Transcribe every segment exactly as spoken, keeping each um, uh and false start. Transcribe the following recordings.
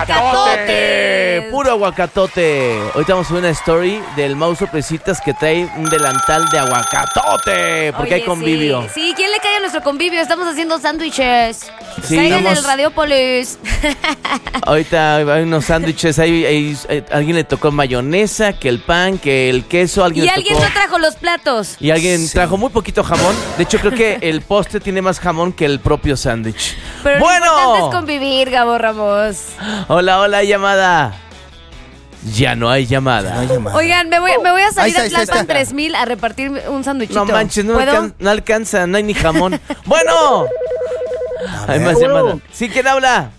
aguacatote. Puro aguacatote. Ahorita vamos a ver una story del Mau Sorpresitas que trae un delantal de aguacatote. Porque Oye, hay convivio. Sí. sí, ¿quién le cae a nuestro convivio? Estamos haciendo sándwiches. Sí, Caigan en vamos. el Radiópolis. Ahorita hay unos sándwiches. Ahí, ahí, ahí, alguien le tocó mayonesa, que el pan, que el queso. Alguien Y le alguien tocó... no trajo los platos. Y alguien Sí. trajo muy poquito jamón. De hecho, creo que el postre tiene más jamón que el propio sándwich. Pero bueno. lo importante es convivir, Gabo Ramos. Hola, hola, llamada. Ya no hay llamada. No hay llamada. Oigan, me voy, me voy a salir Ahí está, a ahí está, Tlalpan ahí está. tres mil a repartir un sándwichito. No manches, no, ¿Puedo? alcan- no alcanza, no hay ni jamón. Bueno. A Hay ver. más Bueno. llamadas. ¿Sí, quién habla?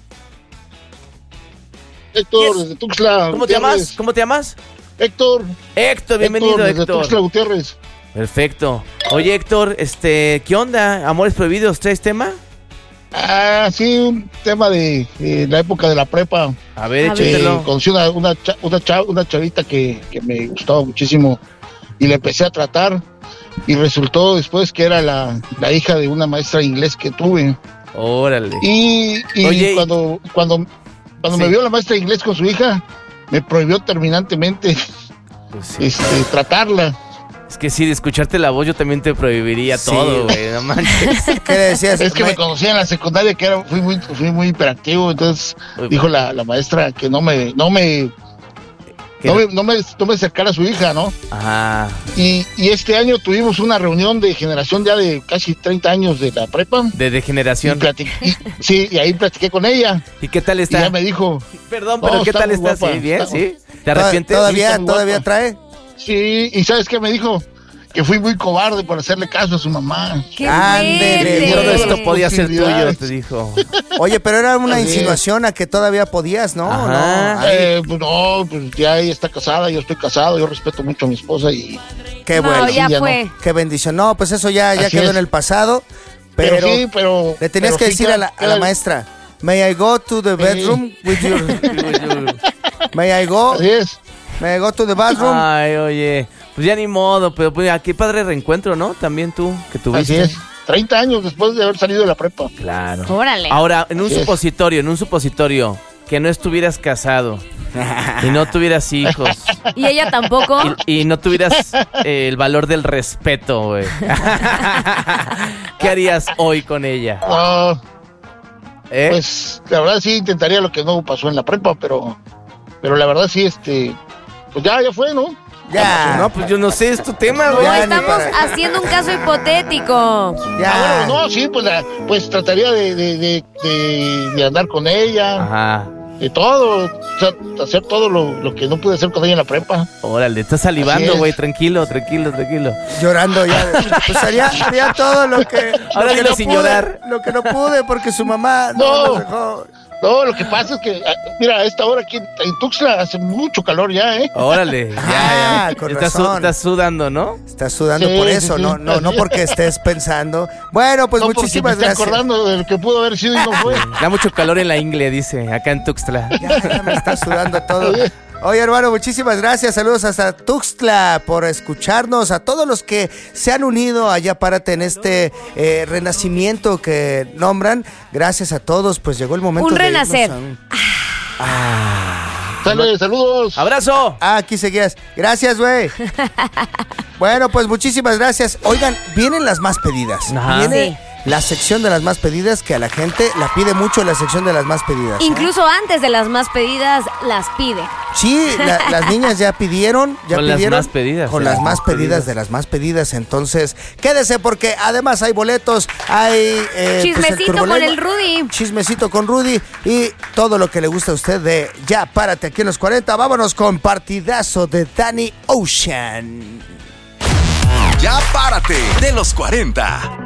Héctor, Yes. desde Tuxtla. ¿Cómo te Gutiérrez. llamas? ¿Cómo te llamas? Héctor. Héctor, bienvenido, desde Héctor. Tuxtla Gutiérrez. Perfecto. Oye, Héctor, este, ¿qué onda? ¿Amores prohibidos? ¿Traes tema? Ah, sí, un tema de eh, la época de la prepa. A ver, A Eh, échatelo. conocí una, una, cha- una, cha- una chavita que, que me gustaba muchísimo y la empecé a tratar y resultó después que era la, la hija de una maestra de inglés que tuve. Órale. Y, y Oye, y- cuando, cuando, cuando Sí. me vio la maestra de inglés con su hija, me prohibió terminantemente Pues sí. este, tratarla. Es que sí, de escucharte la voz yo también te prohibiría Sí. todo, güey. No manches. ¿Qué le decías? Es que Me- me conocía en la secundaria que era, fui, muy, fui muy hiperactivo, entonces Uy, dijo la, la maestra que no me, no me, ¿Qué? no me, no me, no me acercara a su hija, ¿no? Ajá. Y, y este año tuvimos una reunión de generación ya de casi treinta años de la prepa. De Y degeneración. platiqué, y- sí, y ahí platiqué con ella. ¿Y qué tal Y está? ella me dijo, Perdón, No, pero ¿qué está tal muy está? guapa, ¿Sí? ¿Bien? está- ¿Sí? ¿Te ¿Toda- arrepientes? ¿Todavía, Sí, está muy todavía guapa. trae? sí, y ¿sabes qué me dijo? Que fui muy cobarde por hacerle caso a su mamá. ¡Qué Ándele, fuerte! Todo esto podía ser tuyo, Posibilidades. te dijo. Oye, pero era una Así es. insinuación a que todavía podías, ¿no? Ajá. No. Ay, Eh, pues no, pues ya ella está casada, yo estoy casado, yo respeto mucho a mi esposa y... qué No, bueno. ya sí, ya fue. Qué bendición. No, pues eso ya, ya Así quedó es. en el pasado. Pero, Pero, sí, pero... le tenías pero que sí decir queda- a la, a queda- la maestra, may I go to the bedroom with your... May I go? Así es. May I go to the bathroom? Ay, oye. Pues ya ni modo, pero pues, qué padre reencuentro, ¿no? También tú, que tuviste. Así es. treinta años después de haber salido de la prepa. Claro. Órale. Ahora, en un Así es. supositorio, en un supositorio, que no estuvieras casado y no tuvieras hijos Y ella tampoco. y, y no tuvieras eh, el valor del respeto, güey. ¿Qué harías hoy con ella? No, ¿Eh? pues la verdad sí intentaría lo que no pasó en la prepa, pero pero la verdad sí, este, pues ya, ya fue, ¿no? Ya, no, pues yo no sé, es tu tema, No, güey. Ya, ni estamos para- haciendo un caso hipotético. ya. Ah, bueno, no, sí, pues, la- pues trataría de, de, de, de- de andar con ella, Ajá. de todo, o sea, hacer todo lo, lo que no pude hacer con ella en la prepa. Órale, estás Así salivando, es. güey. Tranquilo, tranquilo, tranquilo. Llorando ya. Pues haría, haría todo lo que, Ahora lo que dilo no sin pude, llorar. Lo que no pude porque su mamá no, No. nos dejó. No, lo que pasa es que, ah, mira, a esta hora aquí en, en Tuxtla hace mucho calor ya, ¿eh? Órale, ya, Ah, ya. con estás, razón. estás sudando, ¿no? Estás sudando Sí, por sí, eso, sí. no, no, no porque estés pensando. Bueno, pues no, porque muchísimas me estoy gracias. acordando de lo que pudo haber sido y no fue. Da mucho calor en la ingle, dice, acá en Tuxtla. Ya, ya me está sudando todo. Oye, hermano, muchísimas gracias. Saludos hasta Tuxtla por escucharnos. A todos los que se han unido allá, párate, en este eh, renacimiento que nombran. Gracias a todos. Pues llegó el momento Un de irnos renacer. a un- Sale, saludos. ¡Abrazo! Ah, aquí seguías. Gracias, güey. Bueno, pues muchísimas gracias. Oigan, vienen las más pedidas. Ajá. Viene Sí. la sección de las más pedidas, que a la gente la pide mucho la sección de las más pedidas. ¿eh? Incluso antes de las más pedidas, las pide. Sí, la- las niñas ya pidieron, ya Con las pidieron. más pedidas, Con sí, las las más más pedidas pedidas. de las más pedidas. Entonces, quédese porque además hay boletos, hay eh, pues, Chismecito con turboleno, el Rudy. Chismecito con Rudy y todo lo que le gusta a usted de Ya Párate aquí en los cuarenta. Vámonos con partidazo de Danny Ocean. Ya párate de los cuarenta.